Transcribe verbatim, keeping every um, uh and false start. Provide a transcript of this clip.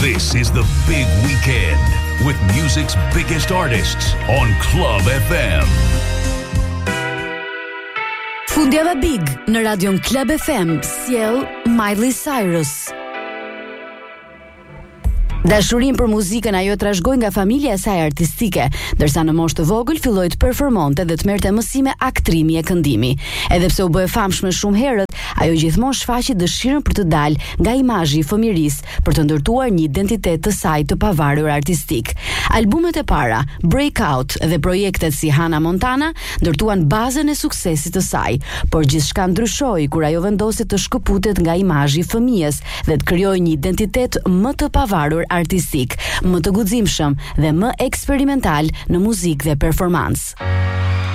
This is the big weekend with music's biggest artists on Club F M. Fundjava Big në radion Club F M sjell Miley Cyrus. Dashurin për muzikën ajo trashëgoi nga familja e saj artistike, ndërsa në moshë të vogël filloi të performonte dhe të merrte mësime aktrimi e këndimi. Edhe pse u bë e famshme shumë herët, ajo gjithmonë shfaqi dëshirën për të dalë nga imazhi i fëmirisë për të ndërtuar një identitet të saj të pavarur artistik. Albumet e para, Breakout dhe projektet si Hannah Montana ndërtuan bazën e suksesit të saj, por gjithçka ndryshoi kur ajo vendosi të shkëputet nga imazhi i fëmijës dhe të krijojë një identitet më të pavarur artistik, më të guximshëm dhe më eksperimental në muzikë dhe performancë.